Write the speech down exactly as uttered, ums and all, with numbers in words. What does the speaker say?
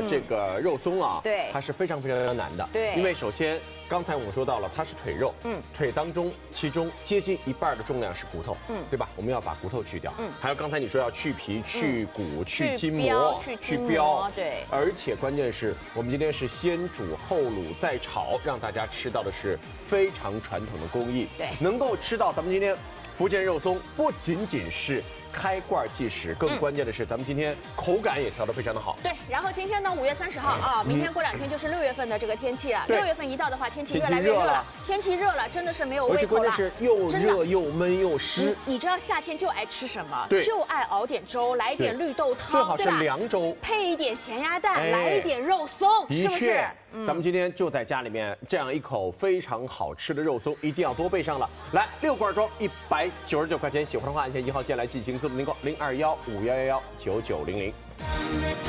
这个肉松啊， 对， 它是非常非常非常难的。 对， 因为首先刚才我们说到了，它是腿肉，嗯，腿当中其中接近一半的重量是骨头，嗯，对吧？我们要把骨头去掉，嗯，还有刚才你说要去皮、去骨、去筋膜、 去去膘， 对， 而且关键是我们今天是先煮后卤再炒，让大家吃到的是非常传统的工艺， 对， 能够吃到咱们今天福建肉松，不仅仅是开罐即食，更关键的是咱们今天口感也调得非常的好。 对，然后今天呢，五月三十号啊，明天过两天就是六月份的这个天气了。六月份一到的话，天气越来越热了，天气热了，真的是没有胃口了。 而且关键是又热又闷又湿。 你知道夏天就爱吃什么？ 对， 就爱熬点粥，来一点绿豆汤， 最好是凉粥， 配一点咸鸭蛋，来一点肉松，是不是？ 咱们今天就在家里面这样一口非常好吃的肉松，一定要多备上了。来，六罐装，一百九十九块钱，喜欢的话按下一号键来进行自动订购，零二幺五幺幺幺九九零零。